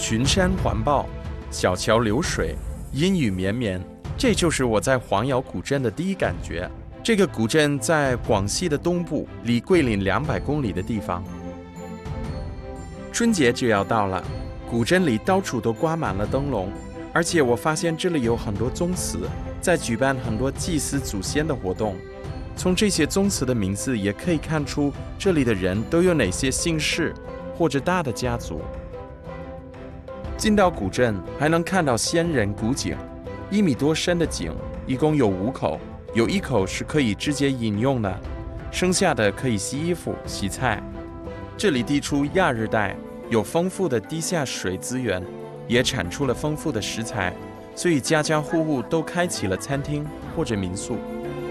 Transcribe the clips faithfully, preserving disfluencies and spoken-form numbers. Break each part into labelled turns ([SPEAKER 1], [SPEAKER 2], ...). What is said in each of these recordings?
[SPEAKER 1] 群山环抱，小桥流水，阴雨绵绵，这就是我在黄窑古镇的第一感觉。这个古镇在广西的东部，离桂林两百公里的地方。春节就要到了，古镇里到处都挂满了灯笼，而且我发现这里有很多宗祠，在举办很多祭祀祖先的活动。从这些宗祠的名字也可以看出这里的人都有哪些姓氏或者大的家族。进到古镇还能看到仙人古井，一米多深的井，一共有五口，有一口是可以直接饮用的，剩下的可以洗衣服、洗菜。这里地处亚热带，有丰富的地下水资源，也产出了丰富的食材，所以家家户户都开启了餐厅或者民宿。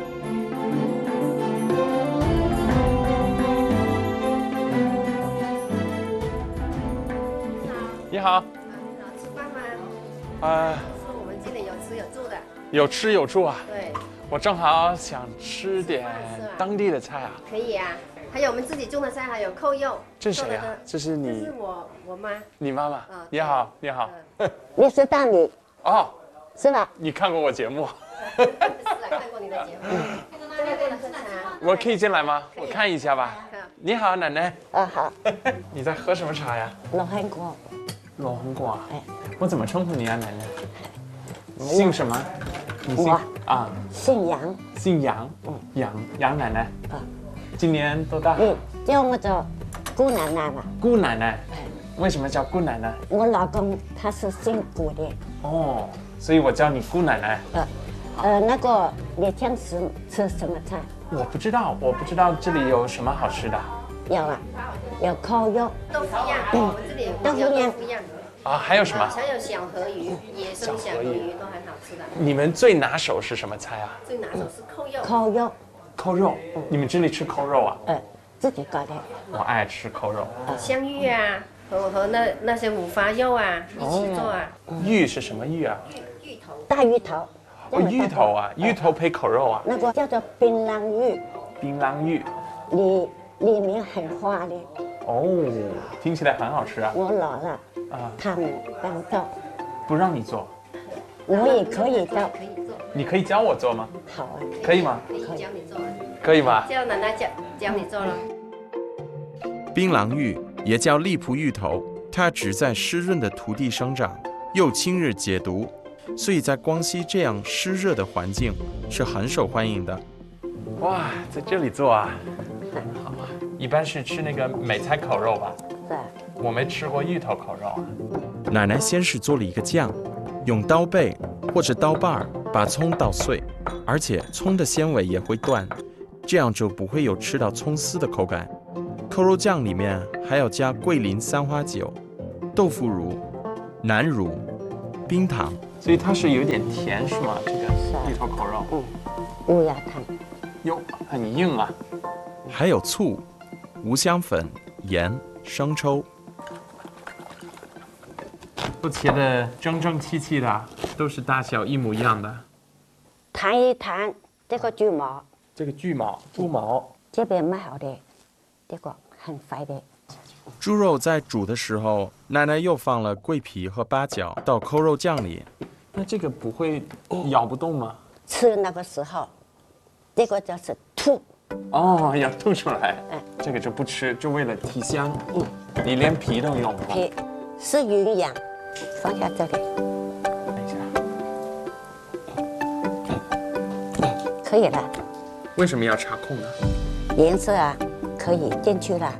[SPEAKER 2] 你好，
[SPEAKER 3] 你好，吃饭吗？
[SPEAKER 2] 啊、
[SPEAKER 3] 是我们这里有吃有住的。
[SPEAKER 2] 有吃有住啊。
[SPEAKER 3] 对，
[SPEAKER 2] 我正好想吃点当地的菜啊。
[SPEAKER 3] 可以啊。还有我们自己种的菜，还有扣肉。
[SPEAKER 2] 这是谁啊？这是
[SPEAKER 3] 这
[SPEAKER 2] 你
[SPEAKER 3] 是我我妈。
[SPEAKER 2] 你妈妈。
[SPEAKER 3] 嗯
[SPEAKER 2] 你好，你好。
[SPEAKER 4] 你是大米
[SPEAKER 2] 哦，
[SPEAKER 4] 是吧？
[SPEAKER 2] 你看过我节目？
[SPEAKER 3] 是来看过你的节目。这边过来喝茶。
[SPEAKER 2] 我可以进来吗？我看一下吧。你好，奶奶。
[SPEAKER 4] 啊好，
[SPEAKER 2] 你在喝什么茶呀？
[SPEAKER 4] 老韩国，
[SPEAKER 2] 老红果。
[SPEAKER 4] 哎，
[SPEAKER 2] 我怎么称呼你啊，奶奶？姓什么？你姓
[SPEAKER 4] 我
[SPEAKER 2] 啊？
[SPEAKER 4] 姓杨，
[SPEAKER 2] 姓杨。
[SPEAKER 4] 嗯
[SPEAKER 2] 杨杨奶奶。
[SPEAKER 4] 啊，
[SPEAKER 2] 今年多大？
[SPEAKER 4] 你叫我做姑奶奶嘛。
[SPEAKER 2] 姑奶奶。
[SPEAKER 4] 哎，
[SPEAKER 2] 为什么叫姑奶奶？
[SPEAKER 4] 我老公他是姓古的。
[SPEAKER 2] 哦，所以我叫你姑奶奶。
[SPEAKER 4] 呃呃，那个你平时吃什么菜？
[SPEAKER 2] 我不知道，我不知道这里有什么好吃的
[SPEAKER 4] 有啊，有扣肉，
[SPEAKER 3] 豆腐样，我们这里有豆腐样，
[SPEAKER 2] 啊？还有什么？
[SPEAKER 3] 还有小河鱼，野生小河鱼都很好吃的。
[SPEAKER 2] 你们最拿手是什么菜啊？
[SPEAKER 3] 最拿手是扣肉。
[SPEAKER 4] 扣肉，
[SPEAKER 2] 扣肉。你们这里吃扣肉啊？
[SPEAKER 4] 呃，自己搞的。
[SPEAKER 2] 我爱吃扣肉。
[SPEAKER 3] 香芋啊，和和那那些五花肉啊一起做啊。
[SPEAKER 2] 芋是什么芋啊？
[SPEAKER 3] 芋芋头。
[SPEAKER 4] 大芋头。
[SPEAKER 2] 哦，芋头啊，芋头配口肉啊。
[SPEAKER 4] 那个叫做槟榔芋，
[SPEAKER 2] 槟榔芋。
[SPEAKER 4] 里里面很滑的。
[SPEAKER 2] 哦，听起来很好吃啊。
[SPEAKER 4] 我老了，
[SPEAKER 2] 啊，
[SPEAKER 4] 他们帮做，
[SPEAKER 2] 不让你做，
[SPEAKER 4] 我也可以做。
[SPEAKER 3] 可以做。
[SPEAKER 2] 你可以教我做吗？
[SPEAKER 4] 好啊，
[SPEAKER 2] 可以吗？
[SPEAKER 3] 可以教你做啊。
[SPEAKER 2] 可以吗？
[SPEAKER 3] 叫奶奶教教你做了。
[SPEAKER 1] 槟榔芋也叫荔浦芋头，它只在湿润的土地生长，又清热解毒，所以在广西这样湿热的环境是很受欢迎的。
[SPEAKER 2] 哇，在这里做啊，好啊。一般是吃那个美菜口肉吧？
[SPEAKER 4] 是。
[SPEAKER 2] 我没吃过芋头口肉啊。
[SPEAKER 1] 奶奶先是做了一个酱，用刀背或者刀把把葱捣碎，而且葱的纤维也会断，这样就不会有吃到葱丝的口感。扣肉酱里面还要加桂林三花酒、豆腐乳、南乳、冰糖，
[SPEAKER 2] 所以它是有点甜是吗？这个芋头口肉，
[SPEAKER 4] 嗯，乌鸦汤，
[SPEAKER 2] 哟，很硬啊。
[SPEAKER 1] 还有醋、五香粉、盐、生抽。
[SPEAKER 2] 都切的整整齐齐的，都是大小一模一样的。
[SPEAKER 4] 弹一弹这个猪毛，
[SPEAKER 2] 这个巨毛、猪毛，
[SPEAKER 4] 这边买好的，这个很肥的。
[SPEAKER 1] 猪肉在煮的时候，奶奶又放了桂皮和八角到扣肉酱里。
[SPEAKER 2] 那这个不会咬不动吗？
[SPEAKER 4] 吃那个时候，这个就是吐。
[SPEAKER 2] 哦，要吐出来。
[SPEAKER 4] 哎，
[SPEAKER 2] 这个就不吃，就为了提香。嗯，你连皮都用吗？
[SPEAKER 4] 皮是营养，放下这里。
[SPEAKER 2] 等一下，
[SPEAKER 4] 可以了。
[SPEAKER 2] 为什么要插空呢？
[SPEAKER 4] 颜色啊，可以进去了。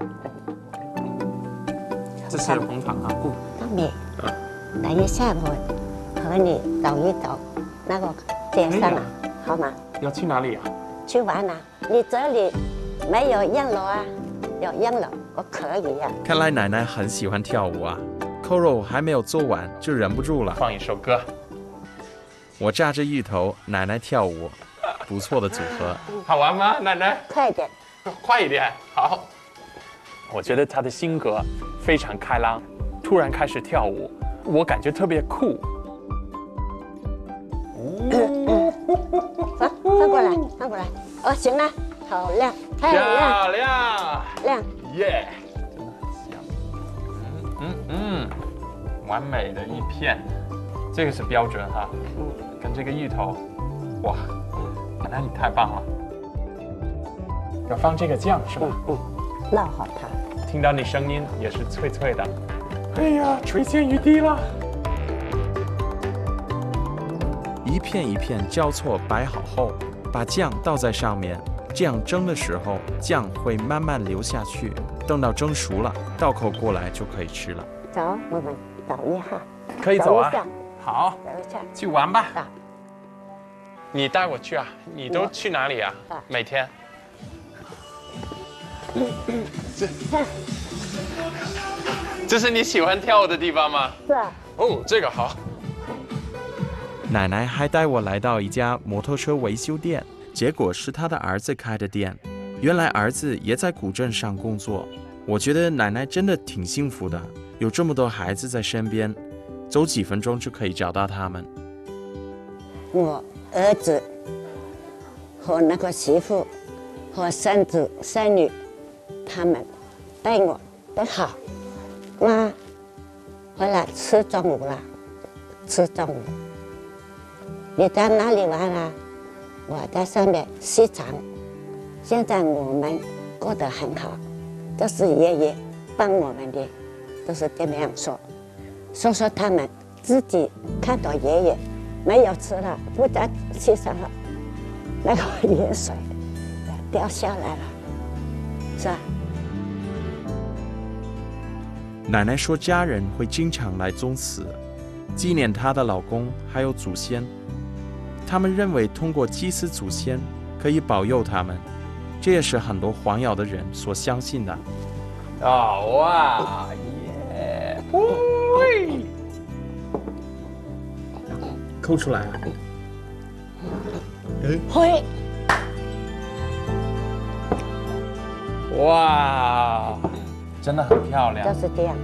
[SPEAKER 2] 这是红糖啊。嗯。
[SPEAKER 4] 大米，等一下我和你抖一抖，那个街上啊，好吗？
[SPEAKER 2] 要去哪里啊？
[SPEAKER 4] 去玩啊！你这里没有秧楼啊？有秧楼，我可以呀、啊。
[SPEAKER 1] 看来奶奶很喜欢跳舞啊，扣肉还没有做完就忍不住了。
[SPEAKER 2] 放一首歌。
[SPEAKER 1] 我炸着芋头，奶奶跳舞，不错的组合。
[SPEAKER 2] 好玩吗，奶奶？
[SPEAKER 4] 快点，
[SPEAKER 2] 快一点。好。我觉得她的性格非常开朗，突然开始跳舞，我感觉特别酷。
[SPEAKER 4] 翻翻过来，翻过来。哦，行了，好亮，太亮，
[SPEAKER 2] 漂亮，
[SPEAKER 4] 亮。
[SPEAKER 2] 耶！嗯嗯嗯， 完美的一片，这个是标准哈。嗯，跟这个芋头，哇，那你太棒了。要放这个酱是吧？
[SPEAKER 4] 嗯，烙好它。
[SPEAKER 2] 听到你声音也是脆脆的。哎呀，垂涎欲滴了。
[SPEAKER 1] 一片一片交错摆好后，把酱倒在上面，这样蒸的时候酱会慢慢流下去，等到蒸熟了，倒扣过来就可以吃了。
[SPEAKER 4] 走，我们走一下。
[SPEAKER 2] 可以走啊。
[SPEAKER 4] 走一下
[SPEAKER 2] 好，
[SPEAKER 4] 走一下。
[SPEAKER 2] 去玩吧。
[SPEAKER 4] 走
[SPEAKER 2] 你带我去啊？你都去哪里啊？
[SPEAKER 4] 啊
[SPEAKER 2] 每天？这这是你喜欢跳舞的地方吗？
[SPEAKER 4] 是啊。
[SPEAKER 2] 哦，这个好。
[SPEAKER 1] 奶奶还带我来到一家摩托车维修店，结果是他的儿子开的店。原来儿子也在古镇上工作。我觉得奶奶真的挺幸福的，有这么多孩子在身边，走几分钟就可以找到他们。
[SPEAKER 4] 我儿子和那个媳妇和孙子孙女，他们对我都好。妈，回来吃中午了，吃中午。你在哪里玩啊？我在上面西藏。现在我们过得很好，这是爷爷帮我们的，都是这么样说。说说他们自己看到爷爷没有吃了，不在西上了，那个盐水掉下来了，是吧？
[SPEAKER 1] 奶奶说家人会经常来宗祠，纪念她的老公还有祖先。他们认为通过祭祀祖先可以保佑他们，这也是很多黄瑶的人所相信的。
[SPEAKER 2] 哦哇耶！喂，抠出来啊！
[SPEAKER 4] 会。
[SPEAKER 2] 哇，真的很漂亮。
[SPEAKER 4] 就是这样。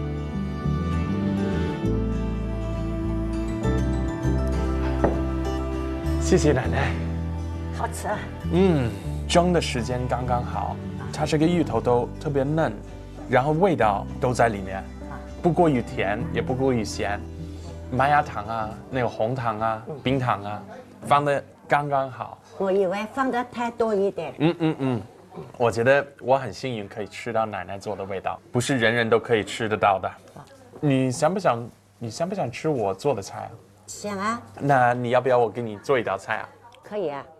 [SPEAKER 2] 谢谢奶奶。
[SPEAKER 4] 好吃啊！
[SPEAKER 2] 嗯，蒸的时间刚刚好，它这个芋头都特别嫩，然后味道都在里面，不过于甜，也不过于咸。麦芽糖啊，那个红糖啊，冰糖啊，放的刚刚好。
[SPEAKER 4] 我以为放的太多一点。
[SPEAKER 2] 嗯嗯嗯，我觉得我很幸运可以吃到奶奶做的味道，不是人人都可以吃得到的。你想不想？你想不想吃我做的菜啊？
[SPEAKER 4] 想啊，
[SPEAKER 2] 那你要不要我给你做一道菜啊？
[SPEAKER 4] 可以啊。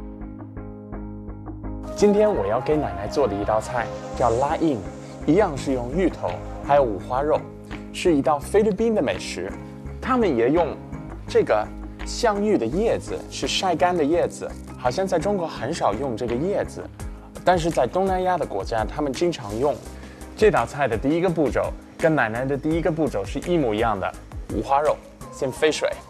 [SPEAKER 2] 今天我要给奶奶做的一道菜叫拉印，一样是用芋头还有五花肉，是一道菲律宾的美食。他们也用这个香芋的叶子，是晒干的叶子，好像在中国很少用这个叶子，但是在东南亚的国家他们经常用。这道菜的第一个步骤跟奶奶的第一个步骤是一模一样的，五花肉先飞水。